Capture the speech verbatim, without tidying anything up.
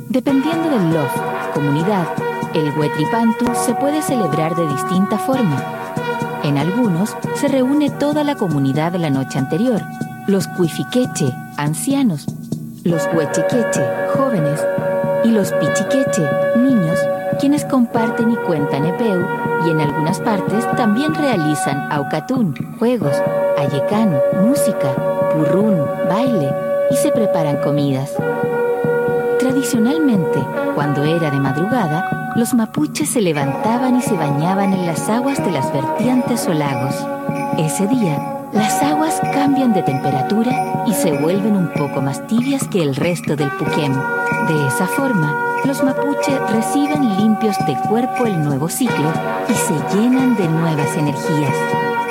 Dependiendo del lof, comunidad, el Huetripantu se puede celebrar de distinta forma. En algunos se reúne toda la comunidad la noche anterior, los Cuifiqueche, ancianos, los Huechequeche, jóvenes, y los Pichiqueche, niños, quienes comparten y cuentan epeu, y en algunas partes también realizan aucatún, juegos, ayecano, música, purrún, baile, y se preparan comidas. Tradicionalmente, cuando era de madrugada, los mapuches se levantaban y se bañaban en las aguas de las vertientes o lagos. Ese día, las aguas cambian de temperatura y se vuelven un poco más tibias que el resto del Puquem. De esa forma, los mapuches reciben limpios de cuerpo el nuevo ciclo y se llenan de nuevas energías.